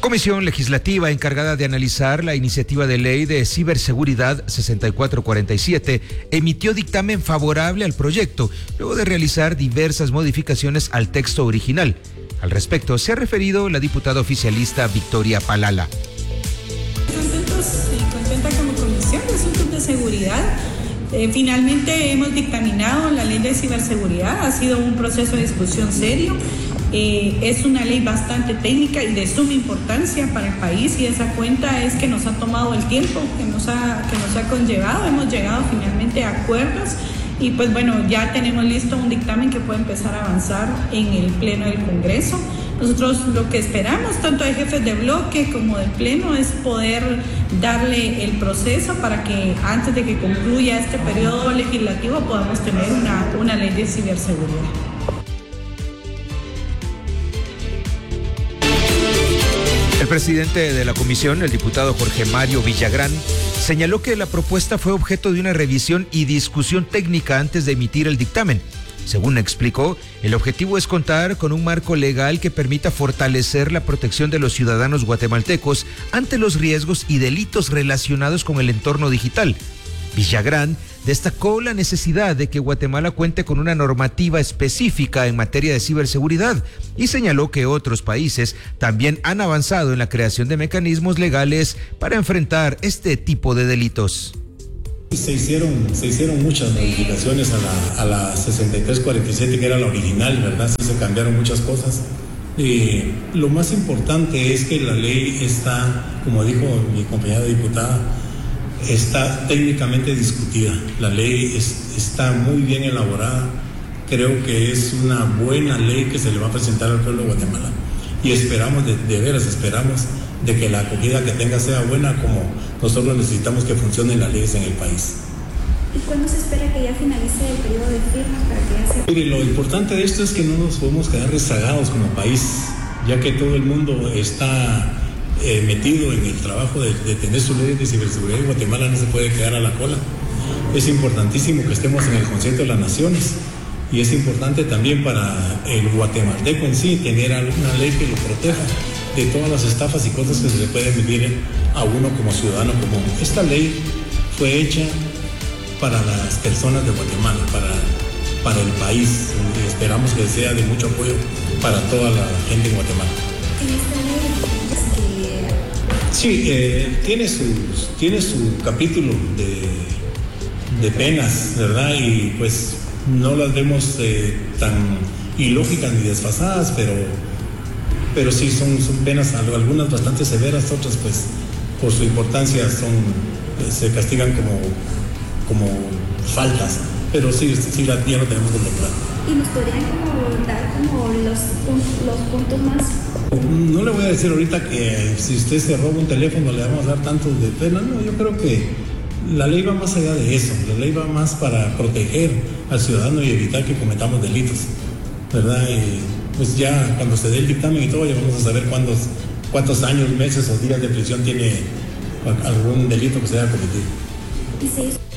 Comisión legislativa encargada de analizar la iniciativa de ley de ciberseguridad 6447 emitió dictamen favorable al proyecto, luego de realizar diversas modificaciones al texto original. Al respecto, se ha referido la diputada oficialista Victoria Palala. Contentos y contenta como Comisión de Asuntos de Seguridad. Finalmente hemos dictaminado la ley de ciberseguridad. Ha sido un proceso de discusión serio. Es una ley bastante técnica y de suma importancia para el país, y esa cuenta es que nos ha tomado el tiempo que nos ha conllevado. Hemos llegado finalmente a acuerdos y pues bueno, ya tenemos listo un dictamen que puede empezar a avanzar en el Pleno del Congreso. Nosotros lo que esperamos, tanto de jefes de bloque como de Pleno, es poder darle el proceso para que antes de que concluya este periodo legislativo podamos tener una ley de ciberseguridad. El presidente de la comisión, el diputado Jorge Mario Villagrán, señaló que la propuesta fue objeto de una revisión y discusión técnica antes de emitir el dictamen. Según explicó, el objetivo es contar con un marco legal que permita fortalecer la protección de los ciudadanos guatemaltecos ante los riesgos y delitos relacionados con el entorno digital. Villagrán destacó la necesidad de que Guatemala cuente con una normativa específica en materia de ciberseguridad y señaló que otros países también han avanzado en la creación de mecanismos legales para enfrentar este tipo de delitos. Se hicieron muchas modificaciones a la 6347, que era la original, ¿verdad? Sí, se cambiaron muchas cosas. Lo más importante es que la ley está, como dijo mi compañera diputada, está técnicamente discutida. La ley está muy bien elaborada. Creo que es una buena ley que se le va a presentar al pueblo de Guatemala. Y esperamos, de veras esperamos, de que la acogida que tenga sea buena, como nosotros necesitamos que funcionen las leyes en el país. ¿Y cuándo se espera que ya finalice el periodo de firmas para que ya se... Mire, lo importante de esto es que no nos podemos quedar rezagados como país, ya que todo el mundo está metido en el trabajo de tener su ley de ciberseguridad, y Guatemala no se puede quedar a la cola. Es importantísimo que estemos en el concierto de las naciones, y es importante también para el guatemalteco en sí tener una ley que lo proteja de todas las estafas y cosas que se le pueden vivir a uno como ciudadano común. Esta ley fue hecha para las personas de Guatemala, para el país, y esperamos que sea de mucho apoyo para toda la gente en Guatemala. En esta ley sí, tiene su capítulo de penas, ¿verdad? Y pues no las vemos tan ilógicas ni desfasadas, pero sí son penas, algunas bastante severas, otras pues por su importancia se castigan como faltas, pero sí ya lo tenemos contemplado. ¿Y nos podrían dar los puntos más? No le voy a decir ahorita que si usted se roba un teléfono le vamos a dar tantos de pena. No, yo creo que la ley va más allá de eso. La ley va más para proteger al ciudadano y evitar que cometamos delitos, ¿verdad? Y pues ya cuando se dé el dictamen y todo, ya vamos a saber cuántos años, meses o días de prisión tiene algún delito que se haya cometido.